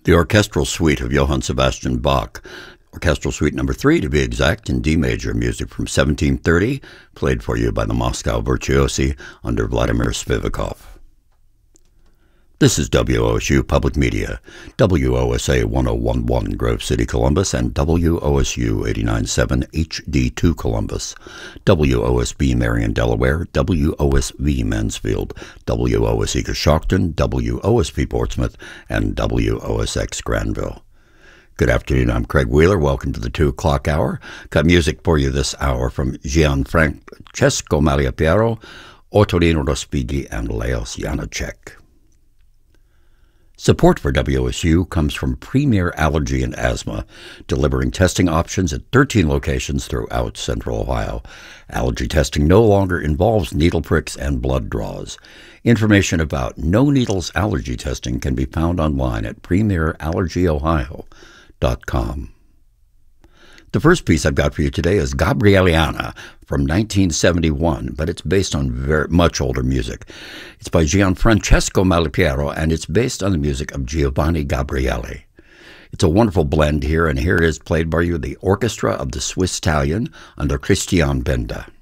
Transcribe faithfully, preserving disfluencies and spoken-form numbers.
The orchestral suite of Johann Sebastian Bach, orchestral suite number three to be exact, in D major, music from seventeen thirty, played for you by the Moscow Virtuosi under Vladimir Spivakov. This is W O S U Public Media, W O S A ten eleven Grove City, Columbus, and W O S U eighty-nine point seven H D two Columbus, W O S B Marion, Delaware, W O S V Mansfield, W O S E Coshocton, W O S P Portsmouth, and W O S X Granville. Good afternoon, I'm Craig Wheeler. Welcome to the two o'clock hour. Got music for you this hour from Gianfrancesco Malipiero, Otorino Respighi, and Leos Janacek. Support for W O S U comes from Premier Allergy and Asthma, delivering testing options at thirteen locations throughout Central Ohio. Allergy testing no longer involves needle pricks and blood draws. Information about no needles allergy testing can be found online at premier allergy ohio dot com. The first piece I've got for you today is Gabrieliana from nineteen seventy-one, but it's based on very much older music. It's by Gianfrancesco Malipiero, and it's based on the music of Giovanni Gabrieli. It's a wonderful blend here, and here it is played by you, the Orchestra of the Swiss Stallion under Christian Benda.